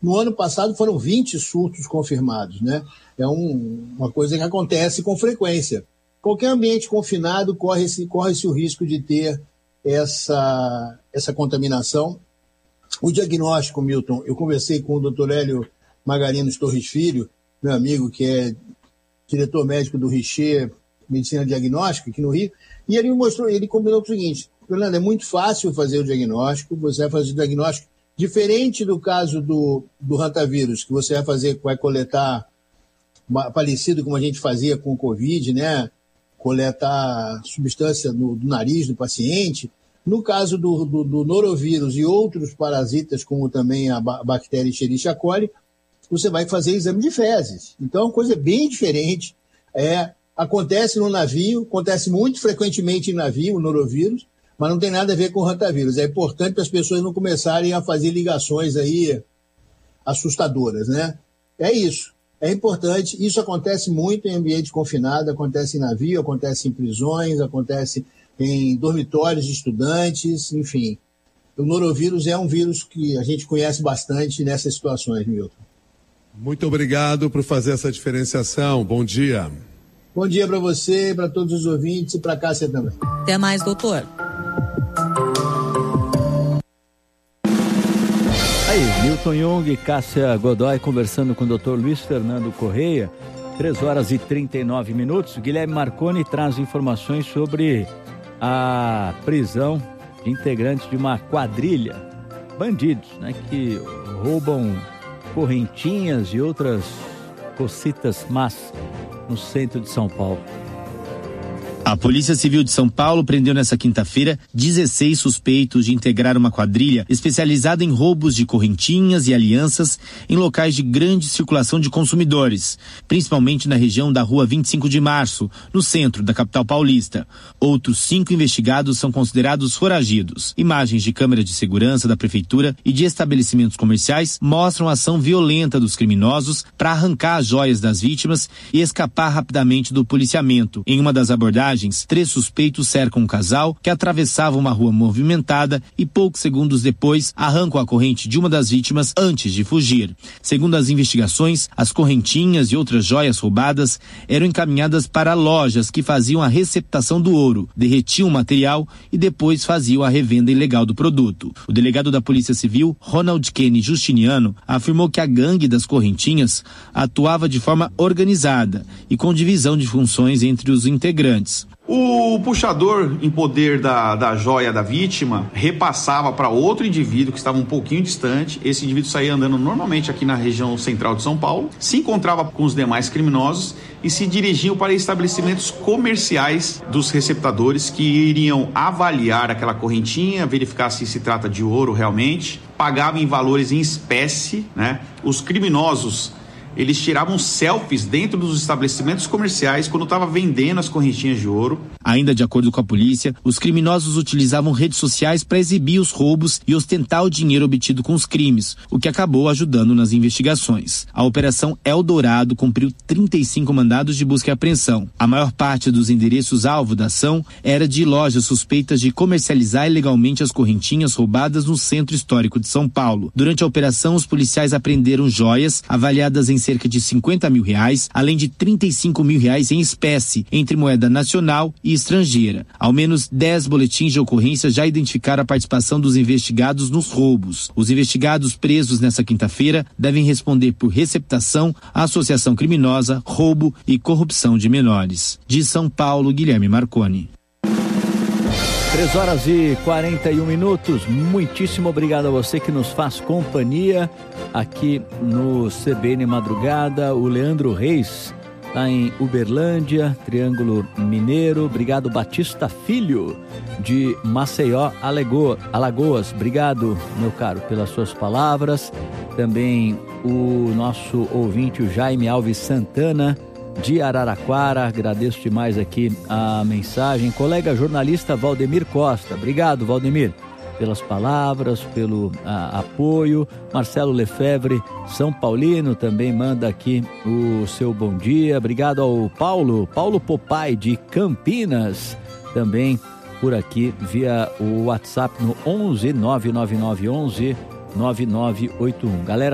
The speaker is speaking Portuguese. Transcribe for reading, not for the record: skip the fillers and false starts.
No ano passado foram 20 surtos confirmados, né? É uma coisa que acontece com frequência. Qualquer ambiente confinado corre-se o risco de ter essa contaminação. O diagnóstico, Milton, eu conversei com o Dr. Hélio Magarinos Torres Filho, meu amigo, que é diretor médico do Richer Medicina Diagnóstica aqui no Rio, e ele combinou o seguinte: Fernando, é muito fácil fazer o diagnóstico, você vai fazer o diagnóstico diferente do caso do hantavírus, que você vai coletar parecido como a gente fazia com o Covid, né? Coletar substância do nariz do paciente. No caso do norovírus e outros parasitas, como também a bactéria Escherichia coli, você vai fazer exame de fezes. Então, é uma coisa bem diferente. Acontece no navio, acontece muito frequentemente em navio, o norovírus, mas não tem nada a ver com o hantavírus. É importante para as pessoas não começarem a fazer ligações aí assustadoras, né? É isso. É importante. Isso acontece muito em ambiente confinado, acontece em navio, acontece em prisões, acontece em dormitórios de estudantes, enfim. O norovírus é um vírus que a gente conhece bastante nessas situações, Milton. Muito obrigado por fazer essa diferenciação. Bom dia. Bom dia para você, para todos os ouvintes e para Cássia também. Até mais, doutor. Aí, Milton Jung e Cássia Godoy conversando com o Dr. Luiz Fernando Correia. 3h39. Guilherme Marconi traz informações sobre a prisão de integrantes de uma quadrilha, bandidos, né, que roubam correntinhas e outras cocitas más no centro de São Paulo. A Polícia Civil de São Paulo prendeu nesta quinta-feira 16 suspeitos de integrar uma quadrilha especializada em roubos de correntinhas e alianças em locais de grande circulação de consumidores, principalmente na região da Rua 25 de Março, no centro da capital paulista. Outros 5 investigados são considerados foragidos. Imagens de câmeras de segurança da prefeitura e de estabelecimentos comerciais mostram a ação violenta dos criminosos para arrancar as joias das vítimas e escapar rapidamente do policiamento. Em uma das abordagens, 3 suspeitos cercam um casal que atravessava uma rua movimentada e poucos segundos depois arrancam a corrente de uma das vítimas antes de fugir. Segundo as investigações, as correntinhas e outras joias roubadas eram encaminhadas para lojas que faziam a receptação do ouro, derretiam o material e depois faziam a revenda ilegal do produto. O delegado da Polícia Civil, Ronald Kenny Justiniano, afirmou que a gangue das correntinhas atuava de forma organizada e com divisão de funções entre os integrantes. O puxador em poder da joia da vítima repassava para outro indivíduo que estava um pouquinho distante. Esse indivíduo saía andando normalmente aqui na região central de São Paulo, se encontrava com os demais criminosos e se dirigiam para estabelecimentos comerciais dos receptadores que iriam avaliar aquela correntinha, verificar se trata de ouro realmente, pagavam em valores em espécie, né? Os criminosos, eles tiravam selfies dentro dos estabelecimentos comerciais quando estava vendendo as correntinhas de ouro. Ainda de acordo com a polícia, os criminosos utilizavam redes sociais para exibir os roubos e ostentar o dinheiro obtido com os crimes, o que acabou ajudando nas investigações. A Operação Eldorado cumpriu 35 mandados de busca e apreensão. A maior parte dos endereços alvo da ação era de lojas suspeitas de comercializar ilegalmente as correntinhas roubadas no centro histórico de São Paulo. Durante a operação, os policiais apreenderam joias avaliadas em cerca de R$50 mil, além de R$35 mil em espécie, entre moeda nacional e estrangeira. Ao menos 10 boletins de ocorrência já identificaram a participação dos investigados nos roubos. Os investigados presos nesta quinta-feira devem responder por receptação, associação criminosa, roubo e corrupção de menores. De São Paulo, Guilherme Marconi. 3h41. Muitíssimo obrigado a você que nos faz companhia aqui no CBN Madrugada. O Leandro Reis está em Uberlândia, Triângulo Mineiro. Obrigado, Batista Filho, de Maceió, Alagoas. Obrigado, meu caro, pelas suas palavras. Também o nosso ouvinte, o Jaime Alves Santana, de Araraquara. Agradeço demais aqui a mensagem. Colega jornalista Valdemir Costa. Obrigado, Valdemir, pelas palavras, pelo apoio. Marcelo Lefebvre, São Paulino, também manda aqui o seu bom dia. Obrigado ao Paulo Popai, de Campinas, também por aqui via o WhatsApp no 11 99911 9981. Galera,